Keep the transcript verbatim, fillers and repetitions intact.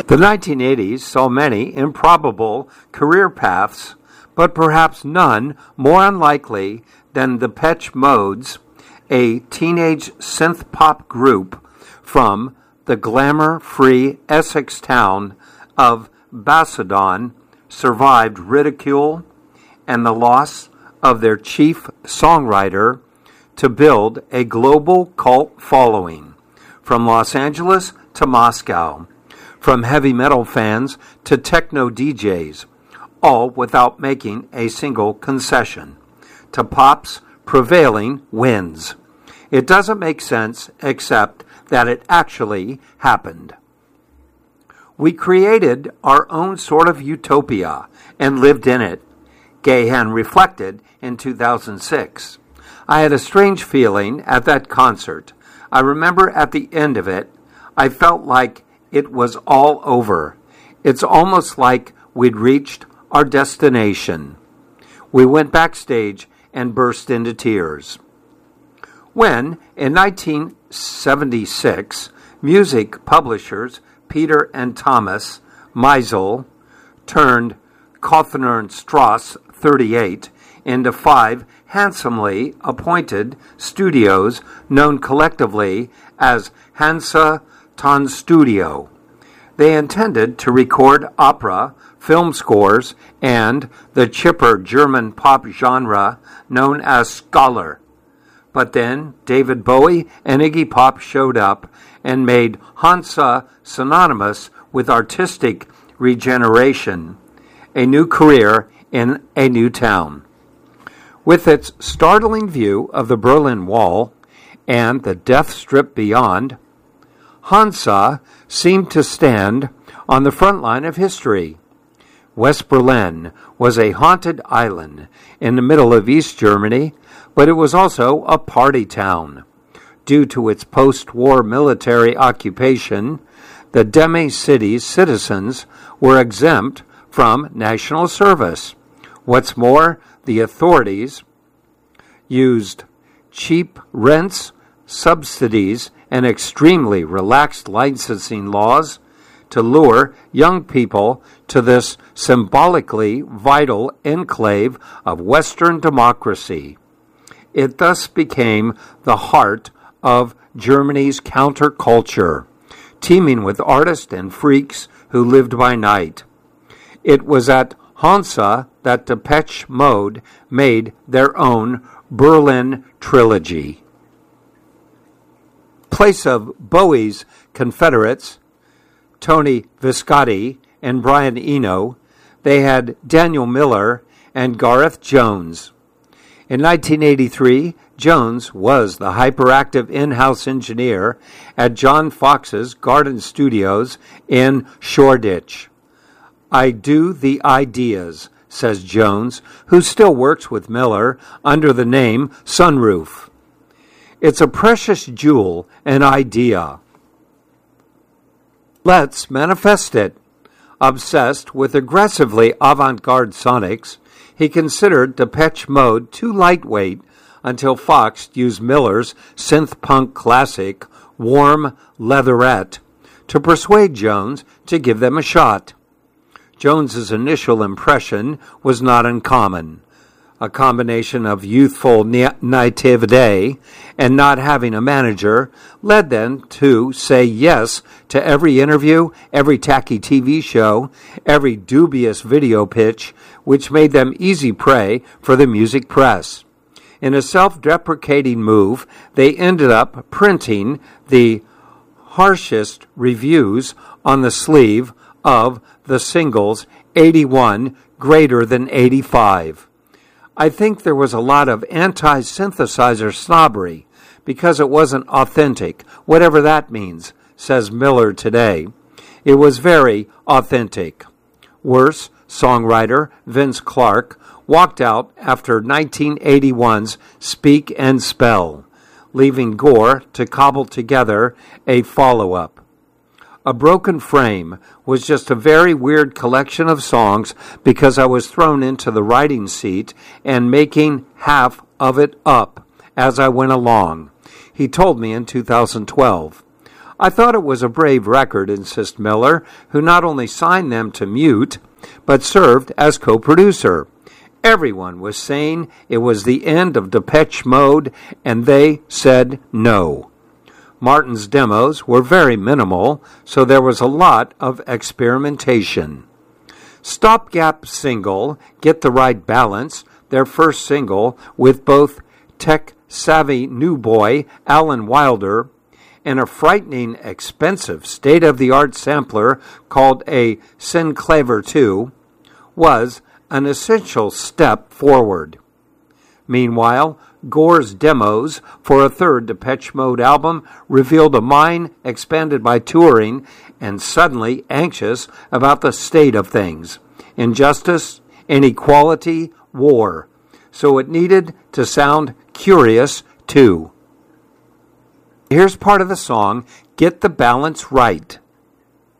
The nineteen eighties saw many improbable career paths, but perhaps none more unlikely than the Depeche Mode's, a teenage synth-pop group from the glamour-free Essex town of Basildon, survived ridicule and the loss of their chief songwriter to build a global cult following, from Los Angeles to Moscow, from heavy metal fans to techno D Js, all without making a single concession to pop's prevailing winds. It doesn't make sense except that it actually happened. We created our own sort of utopia and lived in it, Gahan reflected in two thousand six. I had a strange feeling at that concert. I remember at the end of it, I felt like it was all over. It's almost like we'd reached our destination. We went backstage and burst into tears. When, in nineteen seventy-six, music publishers Peter and Thomas Meisel turned Cawthorne and Strauss thirty-eight into five handsomely appointed studios known collectively as Hansa Tonstudio. They intended to record opera, film scores, and the chipper German pop genre known as Scholar. But then David Bowie and Iggy Pop showed up and made Hansa synonymous with artistic regeneration, a new career in a new town. With its startling view of the Berlin Wall and the Death Strip beyond, Hansa seemed to stand on the front line of history. West Berlin was a haunted island in the middle of East Germany, but it was also a party town. Due to its post-war military occupation, the demi-city's citizens were exempt from national service. What's more, the authorities used cheap rents, subsidies, and extremely relaxed licensing laws to lure young people to this symbolically vital enclave of Western democracy. It thus became the heart of Germany's counterculture, teeming with artists and freaks who lived by night. It was at Hansa that Depeche Mode made their own Berlin trilogy. Place of Bowie's Confederates, Tony Visconti and Brian Eno, they had Daniel Miller and Gareth Jones. In nineteen eighty-three, Jones was the hyperactive in-house engineer at John Fox's Garden Studios in Shoreditch. I do the ideas, says Jones, who still works with Miller under the name Sunroof. It's a precious jewel, an idea. Let's manifest it. Obsessed with aggressively avant-garde sonics, he considered Depeche Mode too lightweight until Fox used Miller's synth-punk classic, Warm Leatherette, to persuade Jones to give them a shot. Jones's initial impression was not uncommon. A combination of youthful naivete and not having a manager led them to say yes to every interview, every tacky T V show, every dubious video pitch, which made them easy prey for the music press. In a self-deprecating move, they ended up printing the harshest reviews on the sleeve of the singles eighty-one greater than eighty-five. I think there was a lot of anti-synthesizer snobbery because it wasn't authentic, whatever that means, says Miller today. It was very authentic. Worse, songwriter Vince Clarke walked out after nineteen eighty-one's Speak and Spell, leaving Gore to cobble together a follow-up. A Broken Frame was just a very weird collection of songs because I was thrown into the writing seat and making half of it up as I went along, he told me in two thousand twelve. I thought it was a brave record, insists Miller, who not only signed them to Mute, but served as co-producer. Everyone was saying it was the end of Depeche Mode, and they said no. Martin's demos were very minimal, so there was a lot of experimentation. Stopgap single, Get the Right Balance, their first single with both tech-savvy new boy Alan Wilder and a frightening, expensive, state-of-the-art sampler called a Synclaver two, was an essential step forward. Meanwhile, Gore's demos for a third Depeche Mode album revealed a mind expanded by touring and suddenly anxious about the state of things. Injustice, inequality, war. So it needed to sound curious, too. Here's part of the song, Get the Balance Right.